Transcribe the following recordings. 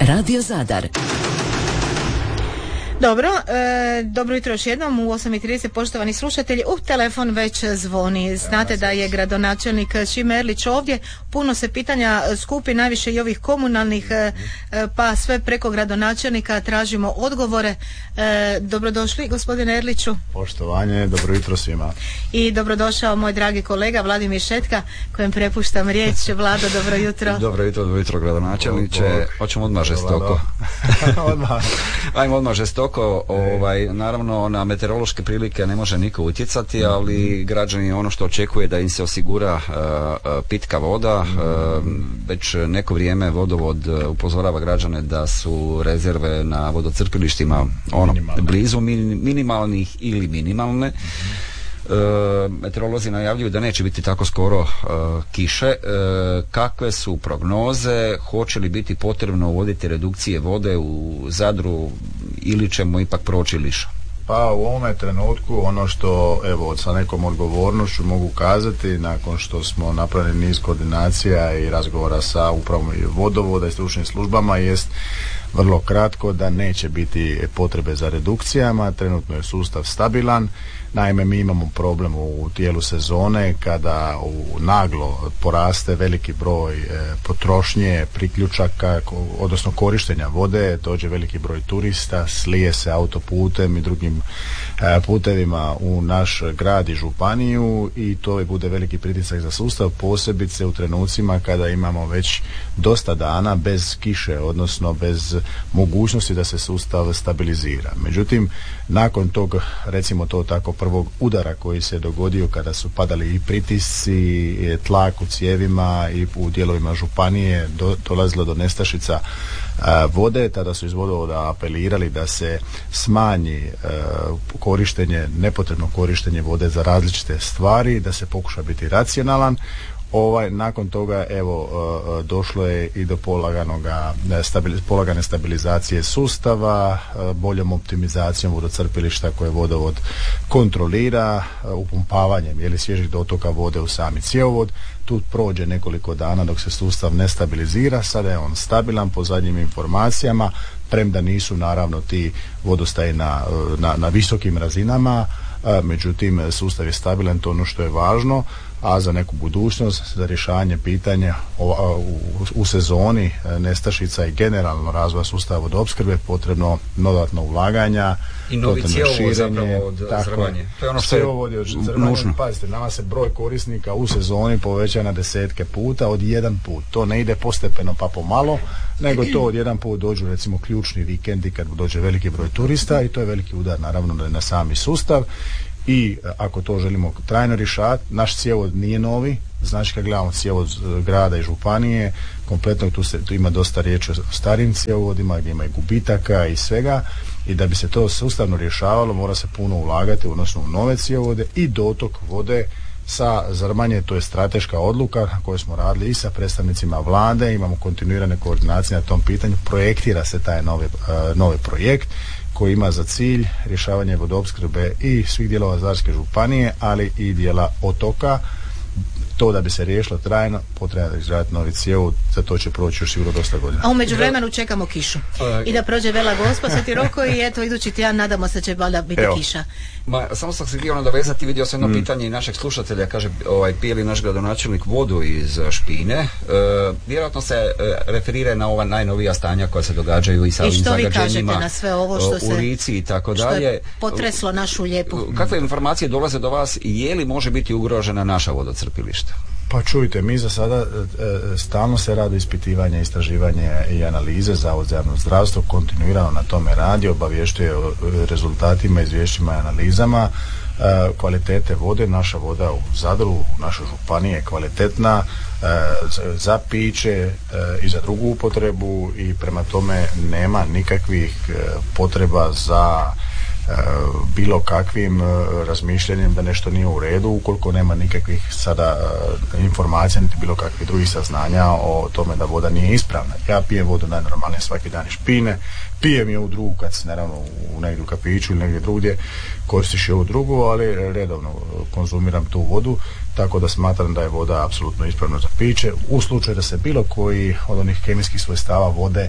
Radio Zadar. Dobro, dobro jutro još jednom u 8:30, poštovani slušatelji. Telefon već zvoni. Znate da je gradonačelnik Šime Erlić ovdje. Puno se pitanja skupi, najviše i ovih komunalnih, pa sve preko gradonačelnika tražimo odgovore. Dobrodošli, gospodine Erliću. Poštovanje, dobro jutro svima. I dobrodošao moj dragi kolega Vladimir Šetka, kojem prepuštam riječ. Vlado, dobro jutro. Dobro jutro gradonačelniče. Hoćemo odmah žestoko. Ajmo odmah žestoko. Naravno na meteorološke prilike ne može niko utjecati, ali građani ono što očekuje da im se osigura pitka voda. Već neko vrijeme vodovod upozorava građane da su rezerve na vodocrpilištima blizu minimalnih ili minimalne. Meteorolozi najavljuju da neće biti tako skoro kiše. Kakve su prognoze? Hoće li biti potrebno uvoditi redukcije vode u Zadru ili ćemo ipak proći lišo? Pa u ovome trenutku ono što sa nekom odgovornošću mogu kazati, nakon što smo napravili niz koordinacija i razgovora sa upravom vodovoda i stručnim službama, jest vrlo kratko da neće biti potrebe za redukcijama. Trenutno je sustav stabilan. Naime, mi imamo problem u tijelu sezone kada naglo poraste veliki broj potrošnje, priključaka, odnosno korištenja vode, dođe veliki broj turista, slije se autoputem i drugim putevima u naš grad i županiju i to bude veliki pritisak za sustav, posebice u trenucima kada imamo već dosta dana bez kiše, odnosno bez mogućnosti da se sustav stabilizira. Međutim, nakon tog, recimo to tako, prvog udara koji se dogodio kada su padali i pritisci, tlak u cijevima i u dijelovima županije, dolazilo do nestašica vode, tada su iz vodovoda apelirali da se smanji nepotrebno korištenje vode za različite stvari, da se pokuša biti racionalan. Nakon toga došlo je i do polagane stabilizacije sustava, boljom optimizacijom vodocrpilišta koje vodovod kontrolira, upumpavanjem svježih dotoka vode u sami cjevovod. Tu prođe nekoliko dana dok se sustav ne stabilizira. Sada je on stabilan po zadnjim informacijama, premda nisu naravno ti vodostaji na visokim razinama, međutim sustav je stabilan, to je ono što je važno. A za neku budućnost, za rješavanje pitanja u sezoni nestašica i generalno razvoja sustava vodoopskrbe potrebno dodatno ulaganja i novi cjevovod zapravo od Zrmanje. To je ono što je nužno. Pazite, nama se broj korisnika u sezoni poveća na desetke puta od jedan put. To ne ide postepeno pa pomalo, nego to od jedan put dođu recimo ključni vikendi kad dođe veliki broj turista i to je veliki udar naravno na sami sustav. I ako to želimo trajno rješavati, naš cjevovod nije novi, znači kad gledamo cjevovod grada i županije, kompletno tu ima dosta riječi o starim cjevovodima gdje ima i gubitaka i svega, i da bi se to sustavno rješavalo mora se puno ulagati odnosno u nove cjevovode i dotok vode sa Zrmanje. To je strateška odluka koju smo radili i sa predstavnicima vlade, imamo kontinuirane koordinacije na tom pitanju, projektira se taj novi projekt koji ima za cilj rješavanje vodoopskrbe i svih dijelova Zadarske županije, ali i dijela otoka. To da bi se riješilo trajno, potrebno da izgraditi novi cjevovod, za to će proći još sigurno dosta godina. A u međuvremenu čekamo kišu. I da prođe Vela Gospa, Sveti Roko i eto idući tjedan nadamo se će valjda biti kiša. Samo sam se htio nadovezati, vidio sam jedno pitanje i našeg slušatelja, kaže pije li naš gradonačelnik vodu iz špine. Vjerojatno se referira na ova najnovija stanja koja se događaju i sa ovim zagađenjima. I što vi kažete na sve ovo u Lici i tako dalje. Što je potreslo našu lijepu. Kakve informacije dolaze do vas i je li može biti ugrožena naša vodocrpilišta? Pa čujte, mi za sada stalno se radi ispitivanje, istraživanje i analize. Zavod za javno zdravstvo kontinuirano na tome radi, obavještuje o rezultatima, izvješćima i analizama kvalitete vode. Naša voda u Zadru, u našoj županiji je kvalitetna za piće i za drugu upotrebu i prema tome nema nikakvih potreba za bilo kakvim razmišljanjem da nešto nije u redu, ukoliko nema nikakvih sada informacija niti bilo kakvih drugih saznanja o tome da voda nije ispravna. Ja pijem vodu najnormalnije svaki dan iz špine, pijem je ovu drugu kad se naravno negdje u kafiću ili negdje drugdje koristiš i ovu drugu, ali redovno konzumiram tu vodu, tako da smatram da je voda apsolutno ispravna za piće. U slučaju da se bilo koji od onih kemijskih svojstava vode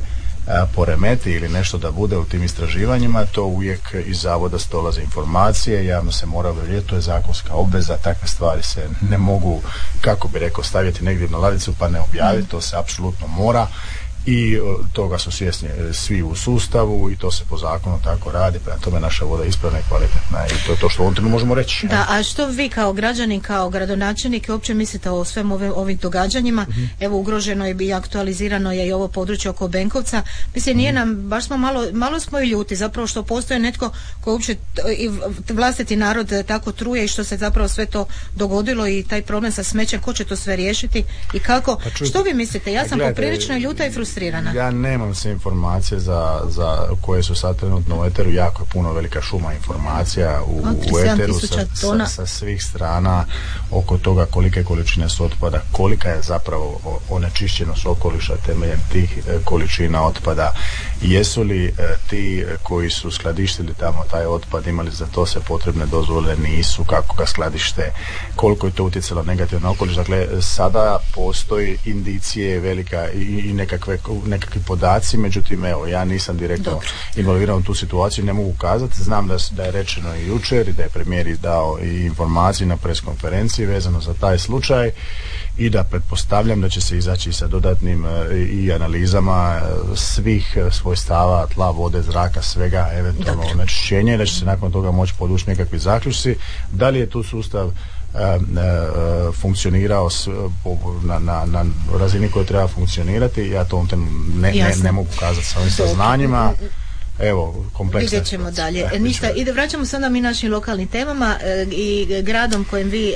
poremeti ili nešto da bude u tim istraživanjima, to uvijek iz zavoda dolaze informacije, javno se mora objavljivati, to je zakonska obveza, takve stvari se ne mogu, kako bi rekao, staviti negdje na ladicu pa ne objaviti, to se apsolutno mora. I toga su svjesni svi u sustavu i to se po zakonu tako radi, prema tome naša voda je ispravna i kvalitetna i to je to što u ovom trenutku možemo reći. Da, a što vi kao građanin, kao gradonačelnik uopće mislite o svem ovim događanjima? Evo, ugroženo je i aktualizirano je i ovo područje oko Benkovca. Mislim, nije nam, baš smo malo smo i ljuti zapravo što postoje netko koji uopće i vlastiti narod tako truje i što se zapravo sve to dogodilo i taj problem sa smećem, ko će to sve riješiti i kako? Što vi mislite? Ja sam poprilično ljuta i frustrirana. Ja nemam sve informacije za koje su sad trenutno u eteru, jako je puno velika šuma informacija u eteru sa svih strana oko toga kolike količine su otpada, kolika je zapravo onečišćenost okoliša temeljem tih količina otpada, jesu li ti koji su skladištili tamo taj otpad imali za to sve potrebne dozvole, nisu, kako ga skladište, koliko je to utjecalo negativno na okoliš. Dakle, sada postoji indicije velika i nekakvi podaci, međutim, evo, ja nisam direktno involviran u tu situaciju, ne mogu kazati, znam da je rečeno i jučer i da je premijer dao i informacije na preskonferenciji vezano za taj slučaj i da pretpostavljam da će se izaći sa dodatnim i analizama svih svojstava tla, vode, zraka, svega, eventualno onečišćenja i da će se nakon toga moći podući nekakvi zaključci. Da li je tu sustav funkcionirao na razini koje treba funkcionirati, ja to ne mogu kazati sa ovim saznanjima. Evo, kompleksna. Vidjet ćemo dalje. Ništa, i da vraćamo sada mi našim lokalnim temama i gradom kojim vi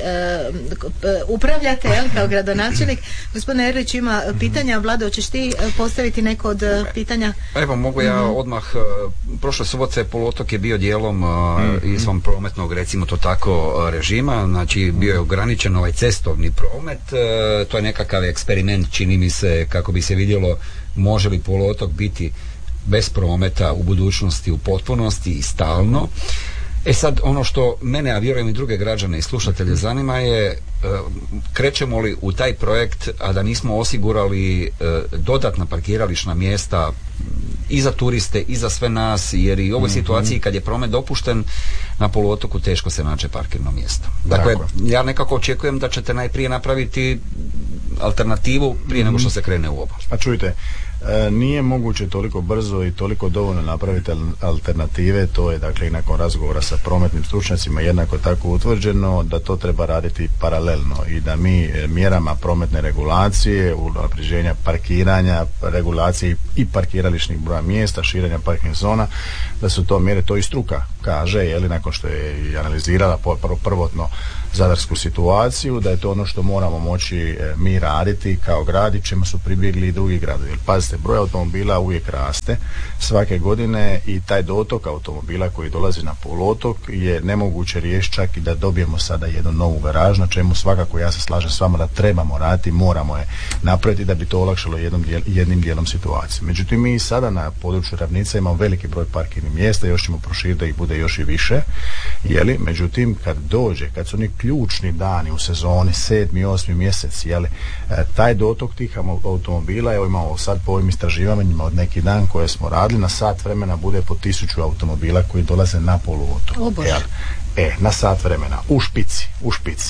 upravljate, kao gradonačelnik. Gospodine Erlić ima pitanja. Vlado, hoćeš ti postaviti neko od pitanja? Evo, mogu ja odmah. Prošle subote poluotok je bio dijelom izvan prometnog, recimo to tako, režima. Znači, bio je ograničen ovaj cestovni promet. To je nekakav eksperiment, čini mi se, kako bi se vidjelo može li poluotok biti bez prometa u budućnosti u potpunosti i stalno. Sad, ono što mene, a vjerujem i druge građane i slušatelje zanima je krećemo li u taj projekt, a da nismo osigurali dodatna parkirališna mjesta i za turiste i za sve nas, jer i u ovoj situaciji kad je promet dopušten na poluotoku teško se nađe parkirno mjesto. Dakle, ja nekako očekujem da ćete najprije napraviti alternativu prije nego što se krene u ovo. Pa čujte, nije moguće toliko brzo i toliko dovoljno napraviti alternative, to je dakle i nakon razgovora sa prometnim stručnjacima jednako tako utvrđeno da to treba raditi paralelno i da mi mjerama prometne regulacije, unapređenja parkiranja, regulacije i parkirališnih broja mjesta, širenja parking zona, da su to mjere, to i struka kaže, jeli, nakon što je i analizirala prvotno zadarsku situaciju, da je to ono što moramo moći mi raditi kao grad i čemu su pribjegli i drugi gradovi. Jer pazite, broj automobila uvijek raste svake godine i taj dotok automobila koji dolazi na poluotok je nemoguće riješiti čak i da dobijemo sada jednu novu garažu, na čemu svakako ja se slažem s vama da trebamo raditi, moramo je napraviti da bi to olakšalo jednim dijelom situacije. Međutim, mi sada na području Ravnica imamo veliki broj parkirnih mjesta, još ćemo proširiti da ih bude još i više, jeli? Međutim, kad su oni ključni dani u sezoni, 7. 8. mjesec, jeli, taj dotok tih automobila, evo imamo sad po ovim istraživanjima od neki dan koje smo radili, na sat vremena bude po 1000 automobila koji dolaze na poluotok. Na sat vremena, u špici.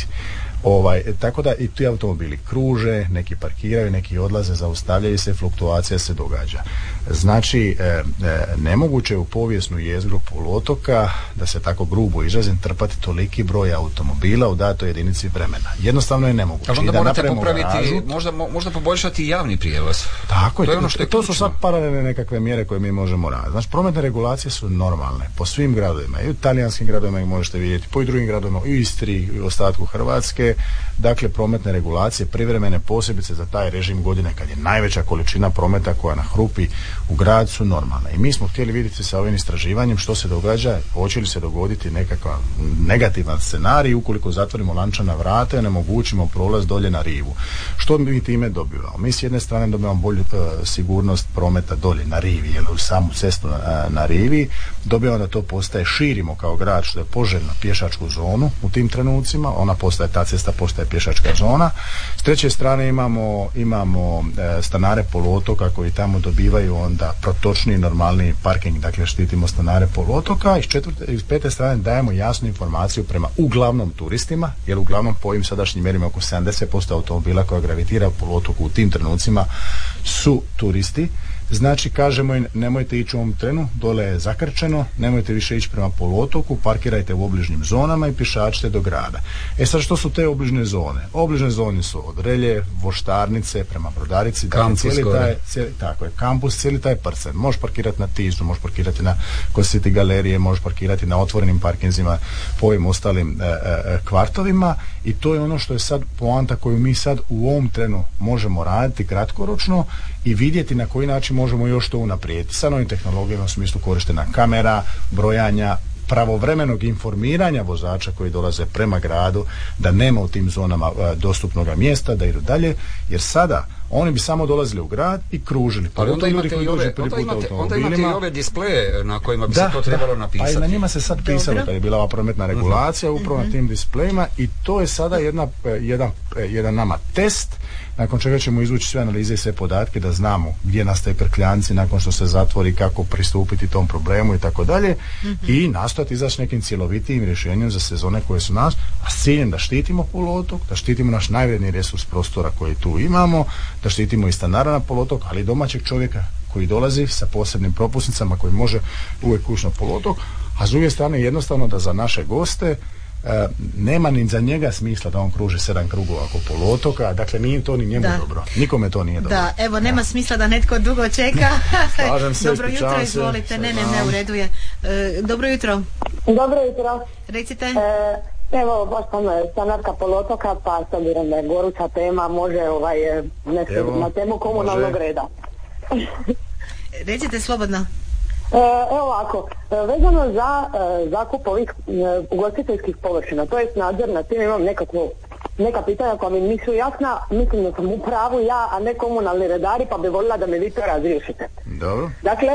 Tako da i ti automobili kruže, neki parkiraju, neki odlaze, zaustavljaju se, fluktuacija se događa. Znači, nemoguće je u povijesnu jezgru poluotoka, da se tako grubo izrazim, trpati toliki broj automobila u datoj jedinici vremena. Jednostavno je nemoguće. Ali onda morate popraviti, možda poboljšati javni prijevoz. Tako je, to su sad paralelne nekakve mjere koje mi možemo raditi. Znači, prometne regulacije su normalne po svim gradovima, i u talijanskim gradovima ih možete vidjeti, po i drugim gradovima, i u Istri, i u ostatku Hrvatske. Dakle, prometne regulacije privremene, posebice za taj režim godine kad je najveća količina prometa koja nahrupi u grad, su normalne. I mi smo htjeli vidjeti sa ovim istraživanjem što se događa, hoće li se dogoditi nekakav negativan scenarij ukoliko zatvorimo lančana vrata i onemogućimo prolaz dolje na rivu. Što mi time dobivamo? Mi s jedne strane dobivamo bolju sigurnost prometa dolje na rivi, jer u samu cestu na rivi dobivamo da to postaje, širimo kao grad, što je poželjno pješačku zonu u tim trenucima, ona postaje ta cesta cesta postaje pješačka zona. S treće strane imamo stanare poluotoka koji tamo dobivaju onda protočniji, normalniji parking, dakle štitimo stanare poluotoka. I s pete strane dajemo jasnu informaciju prema uglavnom turistima, jer uglavnom po ovim sadašnjim mjerima oko 70% automobila koja gravitira u poluotoku u tim trenucima su turisti. Znači kažemo im nemojte ići u ovom trenu, dole je zakrčeno, nemojte više ići prema poluotoku, parkirajte u obližnjim zonama i pješačite do grada. Sad što su te obližnje zone? Obližnje zone su od Relje, Voštarnice prema Brodarici, kampus, cijeli taj parcel. Možeš parkirati na Tizu, možeš parkirati na City galerije, možeš parkirati na otvorenim parkinzima po ovim ostalim kvartovima i to je ono što je sad poanta koju mi sad u ovom trenu možemo raditi kratkoročno i vidjeti na koji način možemo još to unaprijediti. Sa novim tehnologijama u smislu korištena kamera, brojanja, pravovremenog informiranja vozača koji dolaze prema gradu, da nema u tim zonama dostupnog mjesta, da idu dalje, jer sada oni bi samo dolazili u grad i kružili. Ali onda imate i ove displeje na kojima bi se to trebalo napisati. Pa i na njima se sad pisalo da je bila ova prometna regulacija upravo na tim displejima i to je sada jedan nama test nakon čega ćemo izvući sve analize i sve podatke da znamo gdje nastaje krkljanci nakon što se zatvori, kako pristupiti tom problemu i tako dalje i nastojati izaći nekim cjelovitijim rješenjem za sezone koje su nas, a s ciljem da štitimo poluotok, da štitimo naš najvredniji resurs prostora koji tu imamo, da štitimo i stanara na poluotok, ali i domaćeg čovjeka koji dolazi sa posebnim propusnicama koji može uvijek ući na poluotok, a s druge strane jednostavno da za naše goste nema ni za njega smisla da on kruži 7 krugova oko poluotoka, dakle nije to ni njemu dobro. Nikome to nije dobro. Da, evo nema smisla da netko dugo čeka. Slažem se, dobro jutro, izvolite. Ne, u redu je. Dobro jutro. Dobro jutro. Recite. Evo, baš sam stanarka poluotoka, pa s obzirom da je goruća tema, može na temu komunalnog reda. Recite slobodno. Evo ovako, vezano za zakup ovih ugostiteljskih površina, to jest nadzor nad tim, imam neka pitanja koja mi nisu jasna, mislim da sam u pravu ja, a ne komunalni redari, pa bi voljela da mi vi to razriješite. Dobro. Dakle,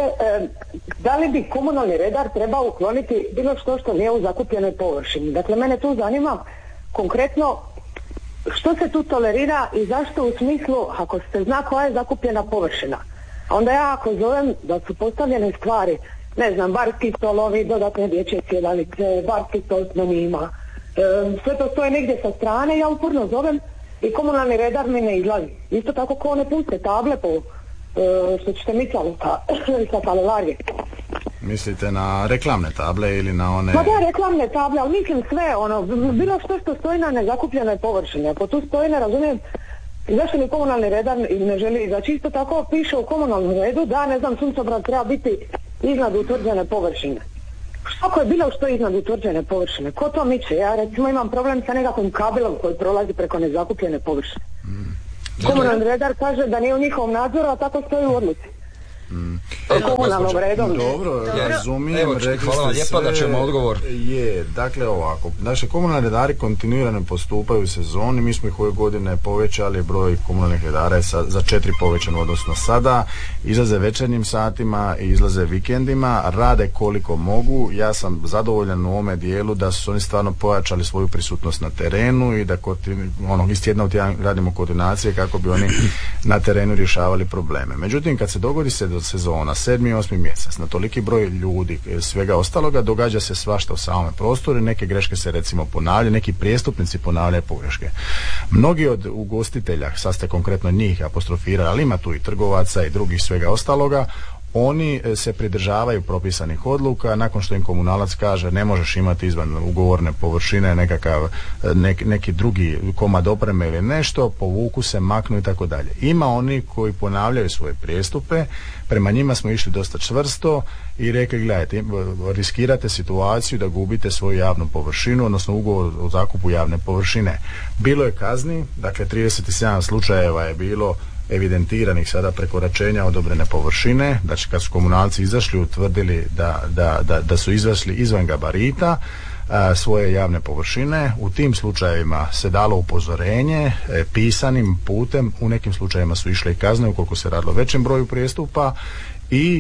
da li bi komunalni redar trebao ukloniti bilo što nije u zakupljenoj površini? Dakle, mene tu zanima konkretno što se tu tolerira i zašto u smislu, ako se zna koja je zakupljena površina, onda ja ako zovem da su postavljene stvari, ne znam, barski stolovi, dodatne dječje sjedalice, barski stol s menima, sve to stoje negdje sa strane, ja uporno zovem i komunalni redar mi ne izlazi. Isto tako kao one puste table po što ćete misliti sa kalelarije. Mislite na reklamne table ili na one... Pa da, reklamne table, ali mislim sve, bilo što stoji na nezakupljenoj površini. Ako tu stoji, ne razumijem zašto ni komunalni redar ne želi izaći. Isto tako piše u komunalnom redu da, ne znam, suncobran treba biti iznad utvrđene površine. Ako je bilo što iznad utvrđene površine, ko to miče? Ja recimo imam problem sa nekakvim kabelom koji prolazi preko nezakupljene površine. Komunalni redar kaže da nije u njihovom nadzoru, a tako stoji u odluci. Komunalnom redom. Dobro, razumijem. Evo, hvala vam lijepa da ćemo odgovor. Dakle ovako, naši komunalni redari kontinuirano postupaju u sezoni, mi smo ih ove godine povećali, broj komunalnih redara je za 4 povećan odnosno sada, izlaze večernjim satima i izlaze vikendima, rade koliko mogu, ja sam zadovoljan u ovome dijelu da su oni stvarno pojačali svoju prisutnost na terenu i da iz tjedna u tjedan radimo koordinacije kako bi oni na terenu rješavali probleme. Međutim, kad se dogodi se do sezona, 7. i 8. mjesec, na toliki broj ljudi, svega ostaloga, događa se svašta u samome prostoru i neke greške se recimo ponavljaju, neki prijestupnici ponavljaju pogreške. Mnogi od ugostitelja, sad ste konkretno njih apostrofirali, ali ima tu i trgovaca i drugih svega ostaloga, oni se pridržavaju propisanih odluka, nakon što im komunalac kaže ne možeš imati izvan ugovorne površine neki drugi komad opreme ili nešto, povuku se, maknu i tako dalje. Ima oni koji ponavljaju svoje prijestupe, prema njima smo išli dosta čvrsto i rekli gledajte, riskirate situaciju da gubite svoju javnu površinu, odnosno ugovor o zakupu javne površine. Bilo je kazni, dakle 37 slučajeva je bilo evidentiranih sada prekoračenja odobrene površine, znači kad su komunalci izašli utvrdili da su izašli izvan gabarita svoje javne površine, u tim slučajevima se dalo upozorenje pisanim putem, u nekim slučajevima su išle i kazne ukoliko se radilo o većem broju prijestupa i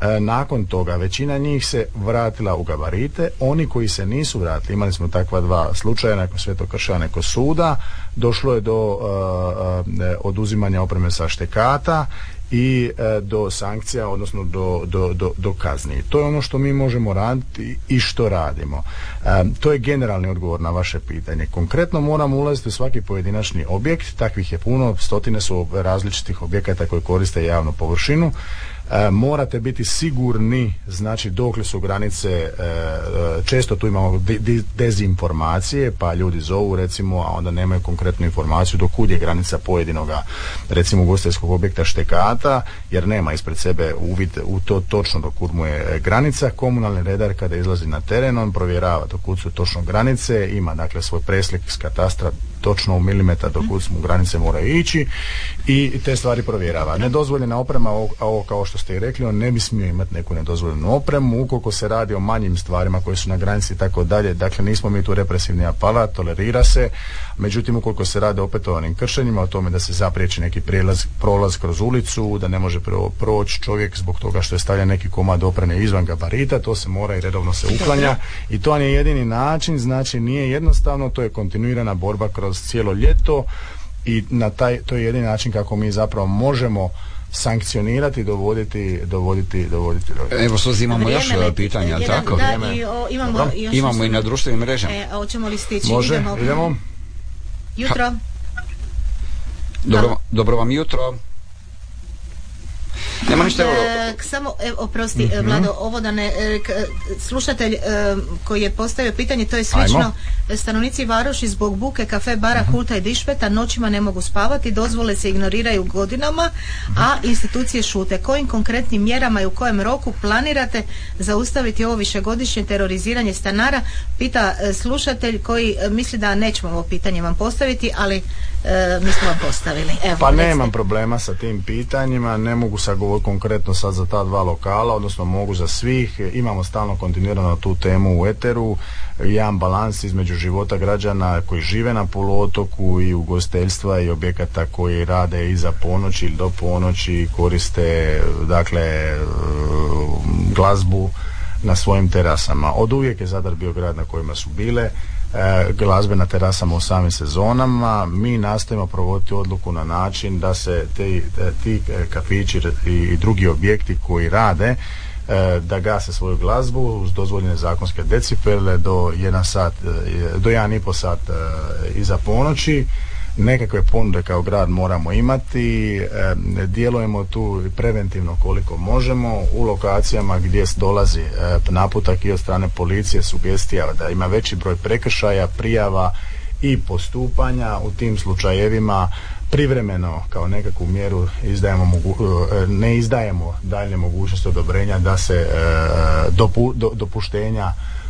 Nakon toga većina njih se vratila u gabarite, oni koji se nisu vratili, imali smo takva dva slučaja, neko Svetokrša, neko Suda, došlo je do oduzimanja opreme sa štekata i do sankcija, odnosno do kazni. To je ono što mi možemo raditi i što radimo. To je generalni odgovor na vaše pitanje. Konkretno moramo ulaziti u svaki pojedinačni objekt, takvih je puno, stotine su različitih objekata koji koriste javnu površinu. Morate biti sigurni, znači dokle su granice, često tu imamo dezinformacije, pa ljudi zovu recimo, a onda nemaju konkretnu informaciju do kud je granica pojedinoga, recimo ugostiteljskog objekta štekata, jer nema ispred sebe uvid u to točno do kud mu je granica. Komunalni redar kada izlazi na teren, on provjerava do kud su točno granice, ima dakle svoj preslik s katastra točno u milimetar do kud mu granice moraju ići i te stvari provjerava. Nedozvoljena oprema, ovo kao što ste i rekli, on ne bi smio imati neku nedozvoljenu opremu ukoliko se radi o manjim stvarima koje su na granici i tako dalje. Dakle, nismo mi tu represivni aparat, tolerira se. Međutim, ukoliko se radi o opetovanim kršenjima, o tome da se zapriječi neki prolaz kroz ulicu, da ne može proći čovjek zbog toga što je stavljen neki komad opreme izvan gabarita, to se mora i redovno se uklanja. I to je jedini način, znači nije jednostavno, to je kontinuirana borba kroz cijelo ljeto i to je jedini način kako mi zapravo možemo sankcionirati, dovoditi. Evo, Suzi, imamo još pitanja, tako? Da, imamo i na društvenim mrežama. Hoćemo li stići? Može, idemo. Jutro. Dobro vam jutro. Nema ništa. Samo, oprosti, Vlado, ovo da ne, slušatelj koji je postavio pitanje, to je slično. Ajmo. Stanovnici Varoši zbog buke, kafe, bara, kulta i dišpeta noćima ne mogu spavati, dozvole se ignoriraju godinama, a institucije šute. Kojim konkretnim mjerama i u kojem roku planirate zaustaviti ovo višegodišnje teroriziranje stanara? Pita slušatelj koji misli da nećemo ovo pitanje vam postaviti, ali mi smo vam postavili. Evo, pa nemam problema sa tim pitanjima, ne mogu sad govoriti konkretno sad za ta dva lokala, odnosno mogu za svih. Imamo stalno kontinuirano tu temu u eteru, jedan balans između života građana koji žive na poluotoku i ugostiteljstva i objekata koji rade iza ponoći ili do ponoći, koriste dakle glazbu na svojim terasama. Od uvijek je Zadar bio grad na kojima su bile glazbe na terasama u samim sezonama. Mi nastojimo provoditi odluku na način da se ti kafići i drugi objekti koji rade da gase svoju glazbu uz dozvoljene zakonske decibele do 1,5 sat iza ponoći. Nekakve ponude kao grad moramo imati, djelujemo tu preventivno koliko možemo u lokacijama gdje dolazi naputak i od strane policije, sugestija da ima veći broj prekršaja, prijava i postupanja. U tim slučajevima privremeno kao nekakvu mjeru ne izdajemo daljnje mogućnosti odobrenja da se dopuštenja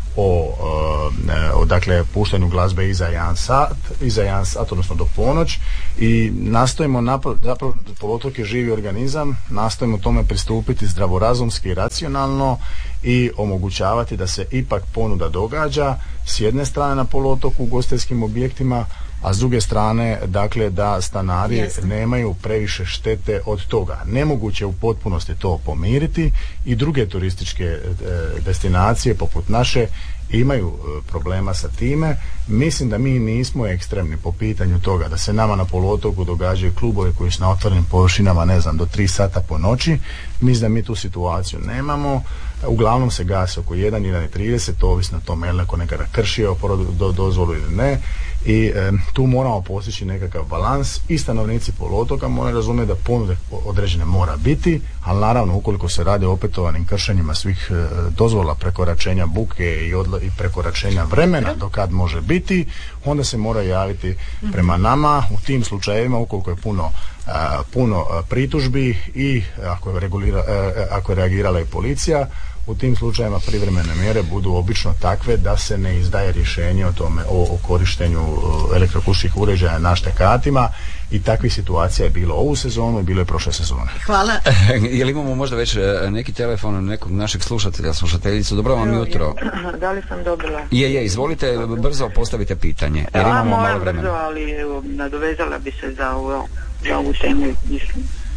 o dakle puštanju glazbe iza 1 sat, odnosno do ponoć, i nastojimo zapravo poluotok je živi organizam, nastojimo tome pristupiti zdravorazumski i racionalno i omogućavati da se ipak ponuda događa s jedne strane na poluotoku u ugostiteljskim objektima, a s druge strane dakle da stanari nemaju previše štete od toga. Nemoguće u potpunosti to pomiriti i druge turističke destinacije poput naše imaju problema sa time. Mislim da mi nismo ekstremni po pitanju toga da se nama na poluotoku događaju klubovi koji su na otvorenim površinama, ne znam, do 3 sata po noći. Mislim da mi tu situaciju nemamo. Uglavnom se gase oko 1:30, to ovisno o tome je li neko nekada kršio dozvolu ili ne. I tu moramo postići nekakav balans i stanovnici poluotoka moraju razumjeti da ponude određene mora biti, ali naravno ukoliko se radi o opetovanim kršenjima svih dozvola prekoračenja buke i prekoračenja vremena do kad može biti, onda se mora javiti prema nama. U tim slučajevima ukoliko je puno pritužbi i ako je reagirala i policija, u tim slučajevima privremene mjere budu obično takve da se ne izdaje rješenje o tome o korištenju elektroakustičkih uređaja na štekatima, i takvih situacija je bilo ovu sezonu i bilo je prošle sezone. Hvala. Jel imamo možda već neki telefon nekog našeg slušateljicu? Dobro vam jutro. Da li sam dobila? Je, izvolite, brzo postavite pitanje. Jer imamo malo vremena. Brzo, ali nadovezala bi se za ovu temu, mislim.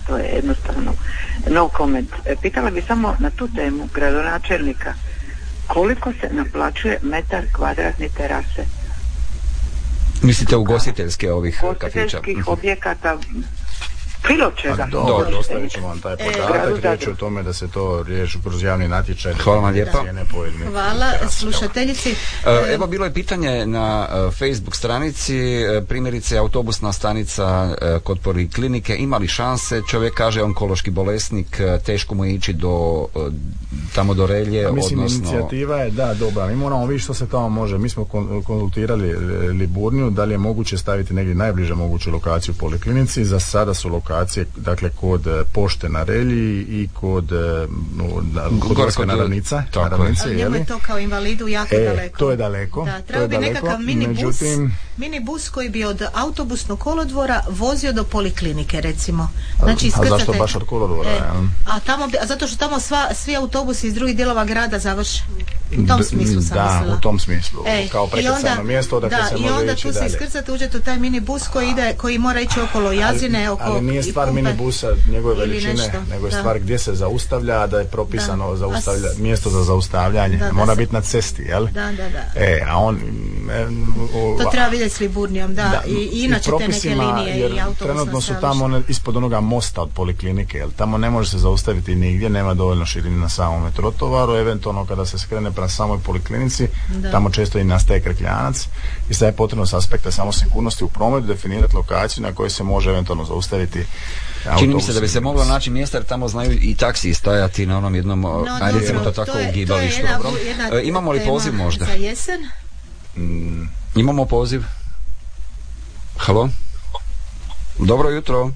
to je jednostavno no comment. Pitala bi samo na tu temu gradonačelnika, koliko se naplaćuje metar kvadratni terase? Mislite ugostiteljske kafića? Ugostiteljskih objekata, bilo čega. Dobro, dostavit ćemo vam taj podatak. Riječ je o tome da se to riješi kroz javni natječaj. Hvala vam lijepa. Hvala slušateljici. Evo, bilo je pitanje na Facebook stranici, primjerice autobusna stanica kod poliklinike, ima li šanse? Čovjek kaže onkološki bolesnik, teško mu je ići tamo do Relje. Mislim, inicijativa je dobra. Mi moramo vidjeti što se tamo može. Mi smo konzultirali Liburniju, da li je moguće staviti negdje najbliže moguću lokaciju u poliklinici. Za sada su lokacije, dakle, kod pošte na Relji i kod Gorske na Ravnica. Ali njemu je to kao invalidu jako daleko. To je daleko. Da, treba bi nekakav minibus koji bi od autobusnog kolodvora vozio do poliklinike, recimo. Znači, a zašto baš od kolodvora? Zato što tamo svi autobusi iz drugih dijelova grada završe. U tom smislu sam mislila. Da, u tom smislu. Kao prekrcajno mjesto odakle se može ići dalje. I onda tu se iskrcate, uđete u taj minibus koji mora ići okolo Jazine, ali nije stvar minibusa njegove veličine, nego je stvar gdje se zaustavlja, da je propisano mjesto za zaustavljanje. Mora biti na cesti, jel? Da. A on... To treba vidjeti s Liburnijom, da. I inače te neke linije i autobusna trenutno su tamo ispod onoga mosta od poliklinike, jel? Tamo ne može se zaustaviti nigdje, nema dovoljno širine na samom trotovaru, eventualno kada se skrene prema samoj poliklinici, tamo često i nastaje krkljanac i sad je potrebno s aspekta samo sigurnosti u prometu definirati lokaciju na kojoj se može eventualno zaustaviti autobus. Čini mi se da bi se moglo naći mjesta jer tamo znaju i taksiji stajati na onom jednom, recimo to tako, ugibalištu. Imamo li poziv možda? Za jesen? Imamo poziv? Halo? Dobro jutro.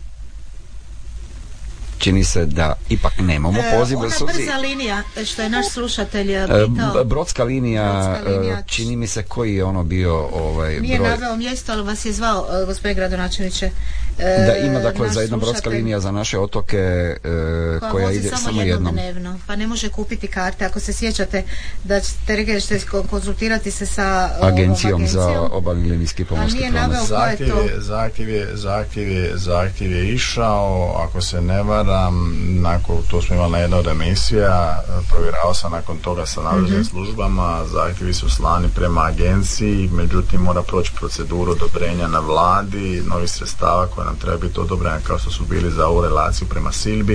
Čini se da ipak nemamo poziv. Ona brza linija, što je naš slušatelj pitao. Brodska linija, čini mi se koji je ono bio nije broj. Naveo mjesto, ali vas je zvao, gospodine gradonačelniče. Da ima, dakle, za jedna brodska linija za naše otoke koja ide samo jednom dnevno, pa ne može kupiti karte. Ako se sjećate da ćete rekli da ćete konzultirati se sa agencijom za obalni linijski pomorski promet. Zahtjev je išao, ako se ne varam, to smo imali na jednoj od emisija, provjeravao sam nakon toga sa nadležnim službama, zahtjevi su slani prema agenciji, međutim mora proći proceduru odobrenja na vladi, novih sredstava koje nam treba biti odobrena kao što su bili za ovu relaciju prema Silbi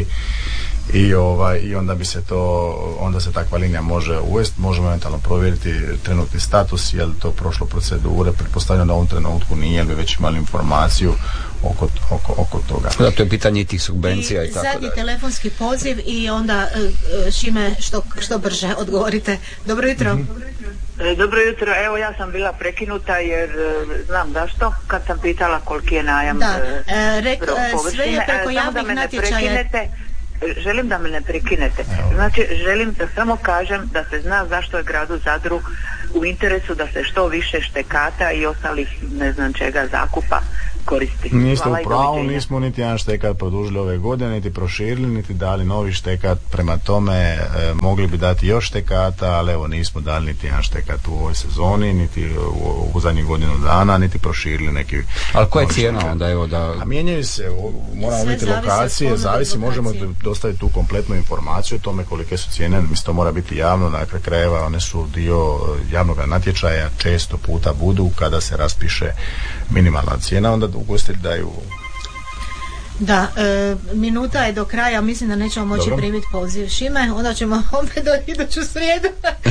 i onda se takva linija može uvesti, možemo eventualno provjeriti trenutni status, je li to prošlo procedure, pretpostavljam da u ovom trenutku nije, jer bi već imali informaciju oko toga. Da, to je pitanje tih subvencija i tako dalje. Zadnji telefonski poziv i onda Šime što brže odgovorite. Dobro jutro. Dobro jutro, evo ja sam bila prekinuta jer znam zašto, kad sam pitala koliki je najam sve je preko javnih natječaja. Želim da me ne prekinete. Znači, želim da samo kažem da se zna zašto je gradu Zadru u interesu da se što više štekata i ostalih ne znam čega zakupa koristi. Niste u pravu, nismo niti jedan štekat produžili ove godine, niti proširili, niti dali novi štekat, prema tome mogli bi dati još štekata, ali evo nismo dali niti jedan štekat u ovoj sezoni, niti u zadnjih godinu dana, niti proširili neki. Ali koja je cijena onda, evo da... A mijenjaju se, moramo vidjeti lokacije, zavisi, možemo dostaviti tu kompletnu informaciju o tome kolike su cijene, mislim to mora biti javno, na kraju krajeva one su dio javnog natječaja, često puta budu kada se raspiše minimalna cijena, onda ugostitelji daju. Da, minuta je do kraja, mislim da nećemo moći primiti poziv. Šime, onda ćemo opet do iduću srijedu.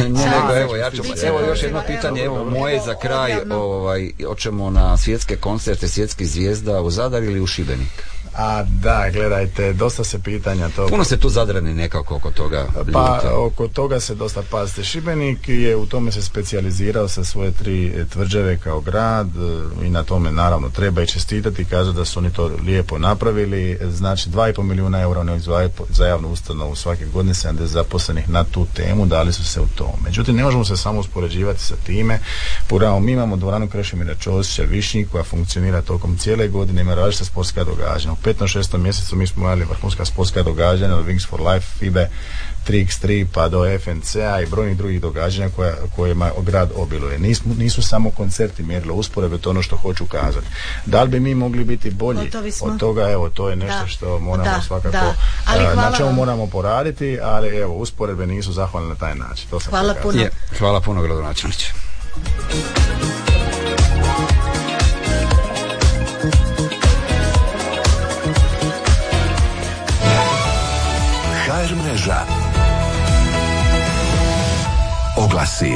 Evo još jedno pitanje, evo moje za kraj, hoćemo na svjetske koncerte, svjetskih zvijezda u Zadar ili u Šibenik? A da, gledajte, dosta se pitanja to. Puno se tu Zadrani nekako oko toga. Pa oko toga se dosta pazite. Šibenik je u tome se specijalizirao sa svoje 3 tvrđave kao grad i na tome naravno treba i čestitati, kaže da su oni to lijepo napravili. Znači 2,5 milijuna eura oni izdvajaju za javnu ustanovu svake godine, 70 zaposlenih na tu temu, dali su se u to. Međutim, ne možemo se samo uspoređivati sa time. Mi imamo dvoranu Krešimira Ćosića Višnjik koja funkcionira tokom cijele godine, ima različite sportska događanja. 5. 6. mjesecu mi smo imali vrhunska sportska događanja od Wings for Life, FIBE 3x3 pa do FNC-a i brojnih drugih događanja kojima grad obiluje. Nisu samo koncerti mjerilo usporedbe, to ono što hoću kazati. Da li bi mi mogli biti bolji od toga, evo, to je nešto što moramo svakako, na čemu moramo poraditi, ali evo, usporedbe nisu zahvalne na taj način. To hvala puno. Hvala puno, gradonačelniče. HR mreža. Oglasi.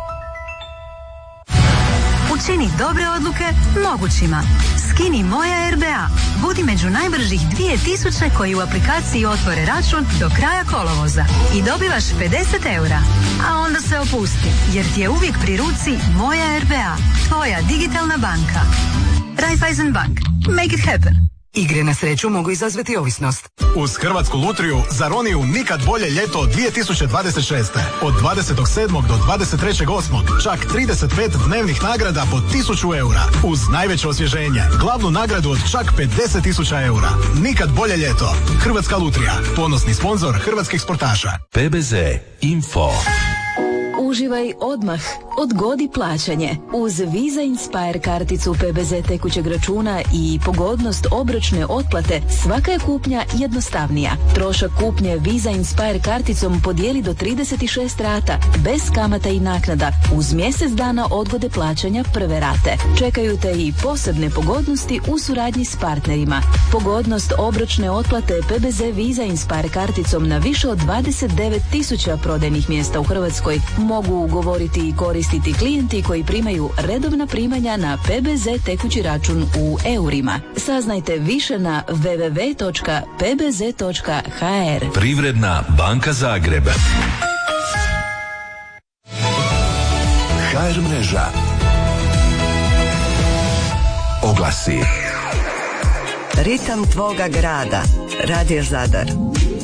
Učini dobre odluke mogućima. Skini Moja RBA. Budi među najbržih 2000 koji u aplikaciji otvore račun do kraja kolovoza i dobivaš 50 eura. A onda se opusti, jer ti je uvijek pri ruci Moja RBA, tvoja digitalna banka. Raiffeisen Bank. Make it happen. Igre na sreću mogu izazvati ovisnost. Uz Hrvatsku lutriju za Roniju nikad bolje ljeto 2026. Od 27. do 23.8. čak 35 dnevnih nagrada po 1000 eura. Uz najveće osvježenje, glavnu nagradu od čak 50.000 eura. Nikad bolje ljeto. Hrvatska lutrija, ponosni sponzor hrvatskih sportaša. PBZ Info. Uživaj odmah, odgodi plaćanje. Uz Visa Inspire karticu PBZ tekućeg računa i pogodnost obročne otplate, svaka je kupnja jednostavnija. Trošak kupnje Visa Inspire karticom podijeli do 36 rata, bez kamata i naknada, uz mjesec dana odgode plaćanja prve rate. Čekaju te i posebne pogodnosti u suradnji s partnerima. Pogodnost obročne otplate PBZ Visa Inspire karticom na više od 29.000 prodajnih mjesta u Hrvatskoj mogu ugovoriti i koristiti klijenti koji primaju redovna primanja na PBZ tekući račun u eurima. Saznajte više na www.pbz.hr. Privredna banka Zagreb. HR mreža. Oglasi. Ritam tvoga grada. Radio Zadar.